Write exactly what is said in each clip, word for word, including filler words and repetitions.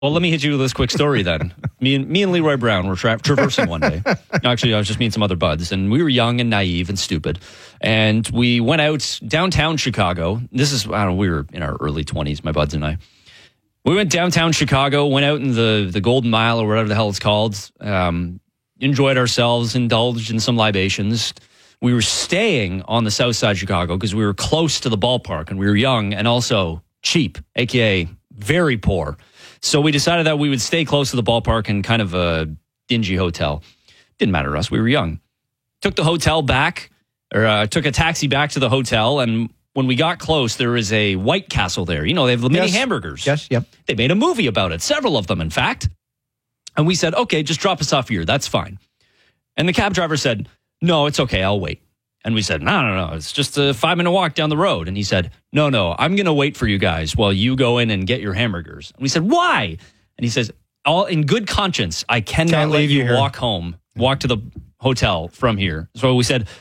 Well, let me hit you with this quick story then. me and me and Leroy Brown were tra- traversing one day. Actually, I was just meeting some other buds, and we were young and naive and stupid. And we went out downtown Chicago. This is, I don't know, we were in our early twenties, my buds and I. We went downtown Chicago, went out in the, the Golden Mile or whatever the hell it's called, um, enjoyed ourselves, indulged in some libations. We were staying on the south side of Chicago because we were close to the ballpark, and we were young and also cheap, a k a very poor. So we decided that we would stay close to the ballpark in kind of a dingy hotel. Didn't matter to us. We were young. Took the hotel back, or uh, took a taxi back to the hotel. And when we got close, there was a White Castle there. You know, they have the mini yes. hamburgers. Yes, yep. They made a movie about it. Several of them, in fact. And we said, okay, just drop us off here. That's fine. And the cab driver said, no, it's okay. I'll wait. And we said, no, no, no, it's just a five-minute walk down the road. And he said, no, no, I'm going to wait for you guys while you go in and get your hamburgers. And we said, why? And he says, all in good conscience, I cannot Can't let leave you you walk home, walk to the hotel from here. So we said,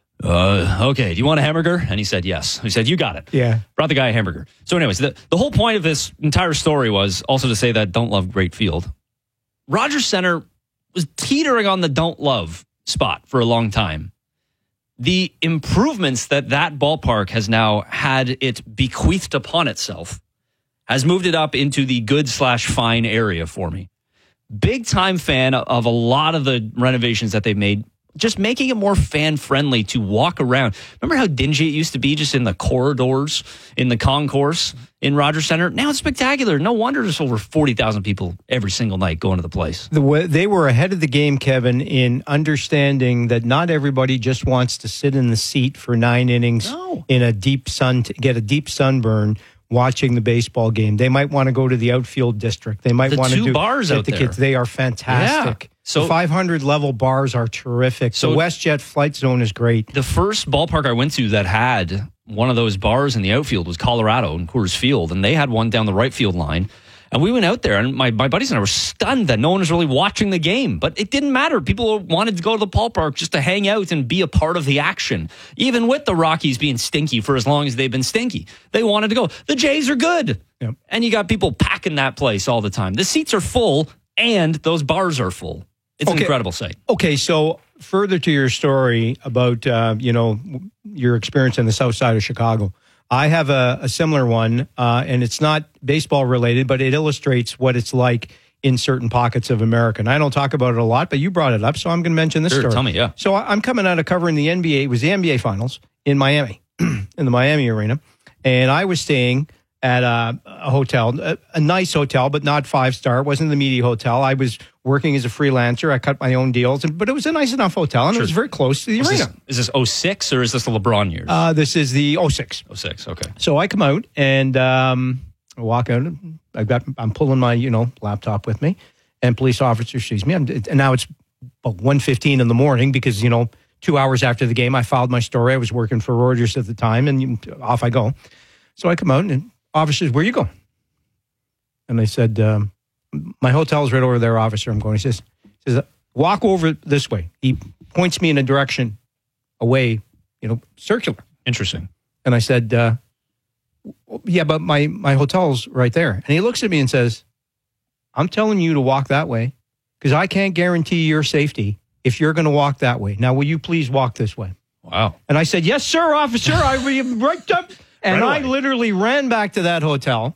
uh, okay, do you want a hamburger? And he said, yes. We said, you got it. Yeah. Brought the guy a hamburger. So anyways, the, the whole point of this entire story was also to say that don't love great field. Rogers Center was teetering on the don't love spot for a long time. The improvements that that ballpark has now had it bequeathed upon itself has moved it up into the good slash fine area for me. Big time fan of a lot of the renovations that they've made, just making it more fan friendly to walk around. Remember how dingy it used to be just in the corridors, in the concourse in Rogers Center? Now it's spectacular. No wonder there's over forty thousand people every single night going to the place. The way, they were ahead of the game, Kevin, in understanding that not everybody just wants to sit in the seat for nine innings No. in a deep sun, to get a deep sunburn watching the baseball game. They might want to go to the outfield district. They might The want to two do bars get out the there. kids. They are fantastic. Yeah. So- the five hundred level bars are terrific. So- the WestJet flight zone is great. The first ballpark I went to that had one of those bars in the outfield was Colorado in Coors Field, and they had one down the right field line. And we went out there, and my, my buddies and I were stunned that no one was really watching the game. But it didn't matter. People wanted to go to the ballpark just to hang out and be a part of the action. Even with the Rockies being stinky for as long as they've been stinky. They wanted to go. The Jays are good. Yep. And you got people packing that place all the time. The seats are full, and those bars are full. It's an Okay. incredible sight. Okay, so further to your story about, uh, you know, your experience in the south side of Chicago, I have a, a similar one, uh, and it's not baseball related, but it illustrates what it's like in certain pockets of America. And I don't talk about it a lot, but you brought it up, so I'm going to mention this Sure, story. tell me, yeah. So I- I'm coming out of covering the N B A. It was the N B A Finals in Miami, in the Miami Arena, and I was staying at a, a hotel, a, a nice hotel, but not five-star. It wasn't the media hotel. I was working as a freelancer. I cut my own deals, and, but it was a nice enough hotel, and Sure. it was very close to the Is arena. this, is this oh six or is this the LeBron years? Uh, this is the oh six. oh six, okay. So I come out and um, I walk out. I've got, I'm pulling my, you know, laptop with me, and police officer sees me. I'm, and now it's about one fifteen in the morning because, you know, two hours after the game, I filed my story. I was working for Reuters at the time, and you, off I go. So I come out, and officer says, where you going? And I said, um, my hotel's right over there, officer. I'm going. He says, he says, walk over this way. He points me in a direction away, you know, circular. Interesting. And I said, uh, yeah, but my, my hotel's right there. And he looks at me and says, I'm telling you to walk that way because I can't guarantee your safety if you're going to walk that way. Now, will you please walk this way? Wow. And I said, yes, sir, officer. I right up. And Right I away. literally ran back to that hotel.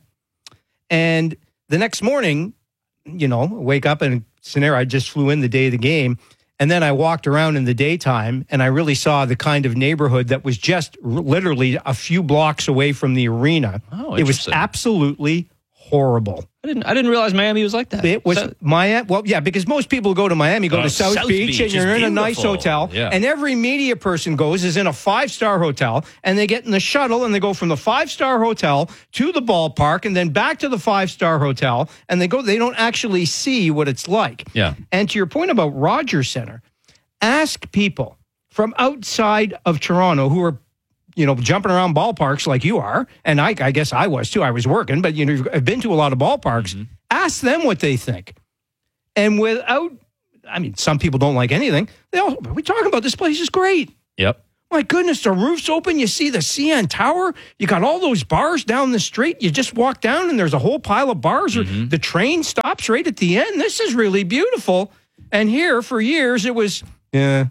And the next morning, you know, wake up and scenario, I just flew in the day of the game. And then I walked around in the daytime and I really saw the kind of neighborhood that was just r- literally a few blocks away from the arena. Oh, it was interesting. absolutely horrible. I didn't I didn't realize Miami was like that. It was So- Miami. Well, yeah, because most people go to Miami, go Uh, to South, South Beach, Beach and is you're in a nice beautiful. hotel. Yeah. And every media person goes is in a five-star hotel, and they get in the shuttle and they go from the five-star hotel to the ballpark and then back to the five-star hotel, and they go. They don't actually see what it's like. Yeah. And to your point about Rogers Center, ask people from outside of Toronto who are, you know, jumping around ballparks like you are, and I, I guess I was too. I was working, but you know, I've been to a lot of ballparks. Mm-hmm. Ask them what they think, and without, I mean, some people don't like anything. They all we talking about this place is great. Yep. My goodness, the roof's open. You see the C N Tower. You got all those bars down the street. You just walk down and there's a whole pile of bars. Mm-hmm. The train stops right at the end. This is really beautiful. And here for years it was, yeah,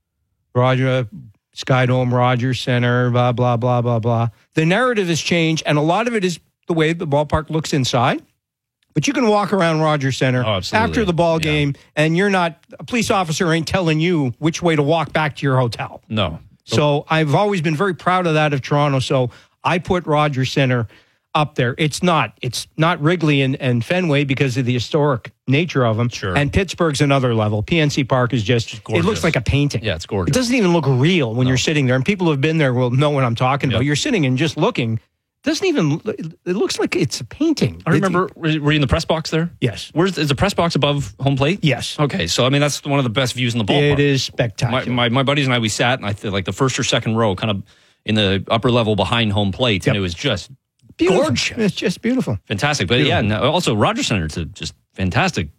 Roger, Skydome, Rogers Center, blah, blah, blah, blah, blah. The narrative has changed, and a lot of it is the way the ballpark looks inside. But you can walk around Rogers Center oh, after the ball game, yeah. and you're not, a police officer ain't telling you which way to walk back to your hotel. No. So I've always been very proud of that of Toronto. So I put Rogers Center up there. It's not. It's not Wrigley and, and Fenway because of the historic nature of them. Sure. And Pittsburgh's another level. P N C Park is just, just it looks like a painting. Yeah, it's gorgeous. It doesn't even look real when no. you're sitting there. And people who have been there will know what I'm talking yep. about. You're sitting and just looking. Doesn't even, it looks like it's a painting. I remember, were you in the press box there? Yes. Where's, is the press box above home plate? Yes. Okay, so I mean, that's one of the best views in the ballpark. It is spectacular. My, my, my buddies and I, we sat, and I feel like the first or second row, kind of in the upper level behind home plate, yep. and it was just beautiful. Gorgeous. It's just beautiful. Fantastic. But beautiful. yeah, also Rogers Center, to just fantastic.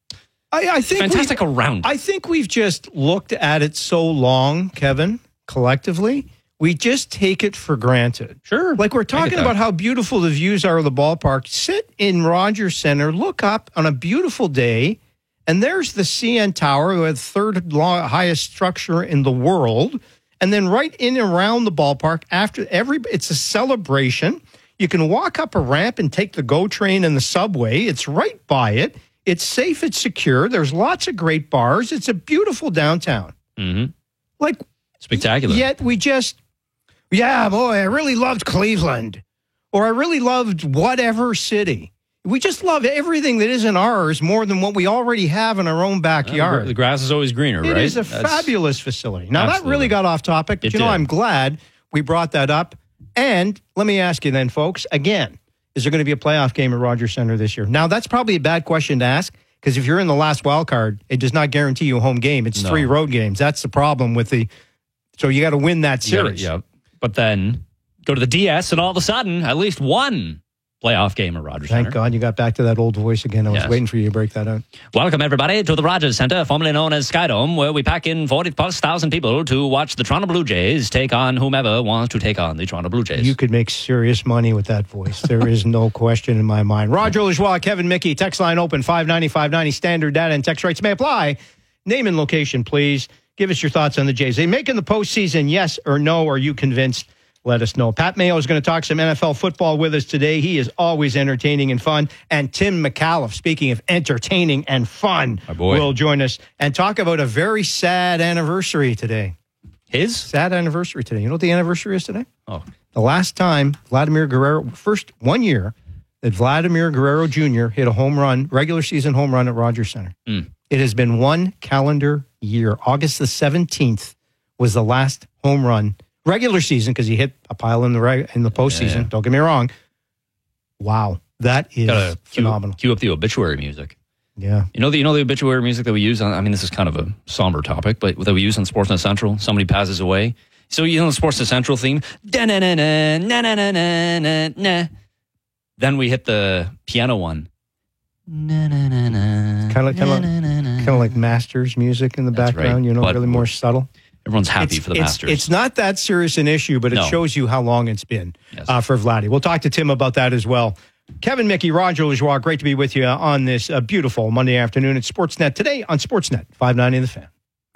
I, I think fantastic around. I think we've just looked at it so long, Kevin, collectively. We just take it for granted. Sure. Like we're talking about how beautiful the views are of the ballpark. Sit in Rogers Center, look up on a beautiful day, and there's the C N Tower, the third long, highest structure in the world. And then right in and around the ballpark, after every, it's a celebration. You can walk up a ramp and take the GO train and the subway. It's right by it. It's safe. It's secure. There's lots of great bars. It's a beautiful downtown. Mm-hmm. Like spectacular. Yet we just. Yeah, boy, I really loved Cleveland. Or I really loved whatever city. We just love everything that isn't ours more than what we already have in our own backyard. Uh, the grass is always greener, it right? It is a That's, fabulous facility. Now, absolutely. that really got off topic, but it you know, did. I'm glad we brought that up. And let me ask you then, folks, again, is there going to be a playoff game at Rogers Center this year? Now, that's probably a bad question to ask, because if you're in the last wild card, it does not guarantee you a home game. It's no. three road games. That's the problem with the, so you got to win that series. Yeah. But then go to the D S, and all of a sudden, at least one playoff game at Rogers Thank Center. God you got back to that old voice again. I was yes. waiting for you to break that out. Welcome, everybody, to the Rogers Center, formerly known as Skydome, where we pack in forty plus thousand people to watch the Toronto Blue Jays take on whomever wants to take on the Toronto Blue Jays. You could make serious money with that voice. There is no question in my mind. Roger Lajoie, Kevin Mickey, text line open, five ninety, five ninety, standard data and text rates may apply. Name and location, please. Give us your thoughts on the Jays. They making the postseason, yes or no? Are you convinced? Let us know. Pat Mayo is going to talk some N F L football with us today. He is always entertaining and fun. And Tim McAuliffe, speaking of entertaining and fun, will join us and talk about a very sad anniversary today. His? Sad anniversary today. You know what the anniversary is today? Oh. The last time Vladimir Guerrero, first one year that Vladimir Guerrero Junior hit a home run, regular season home run at Rogers Center. Mm. It has been one calendar year. August the seventeenth was the last home run. Regular season, because he hit a pile in the reg- in the postseason. Yeah. Don't get me wrong. Wow, that is Gotta phenomenal. Cue, cue up the obituary music. Yeah, you know the you know the obituary music that we use on. I mean, this is kind of a somber topic, but that we use on Sportsnet Central. Somebody passes away, so you know the Sportsnet Central theme. Da na na na na na na na na. Then we hit the piano one. Na na na na. Kind of kind of kind of like Masters music in the That's background. Right. You know, but really more subtle. Everyone's happy it's, for the it's, Masters. It's not that serious an issue, but it no. shows you how long it's been yes. uh, for Vladdy. We'll talk to Tim about that as well. Kevin Mickey, Roger Lajoie, great to be with you on this uh, beautiful Monday afternoon at Sportsnet. Today on Sportsnet, five ninety The Fan.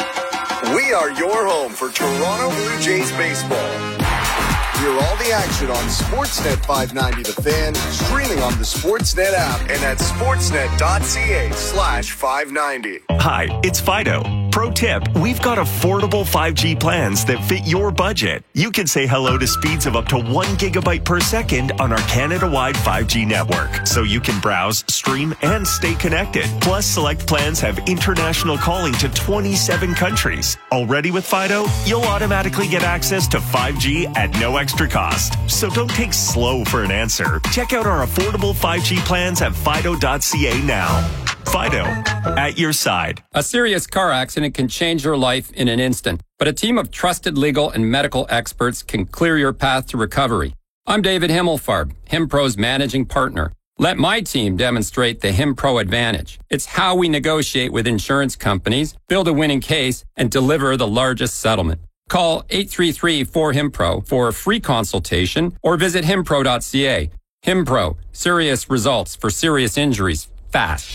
We are your home for Toronto Blue Jays baseball. Hear all the action on Sportsnet five ninety The Fan, streaming on the Sportsnet app and at sportsnet.ca slash 590. Hi, it's Fido. Pro tip, we've got affordable five G plans that fit your budget. You can say hello to speeds of up to one gigabyte per second on our Canada-wide five G network, so you can browse, stream, and stay connected. Plus, select plans have international calling to twenty-seven countries. Already with Fido, you'll automatically get access to five G at no extra cost. So don't take slow for an answer. Check out our affordable five G plans at fido dot c a now. Fido, at your side. A serious car accident can change your life in an instant, but a team of trusted legal and medical experts can clear your path to recovery. I'm David Himmelfarb, HimPro's managing partner. Let my team demonstrate the HimPro advantage. It's how we negotiate with insurance companies, build a winning case, and deliver the largest settlement. Call eight three three four H I M P R O for a free consultation or visit himpro dot c a. Himpro, serious results for serious injuries, fast.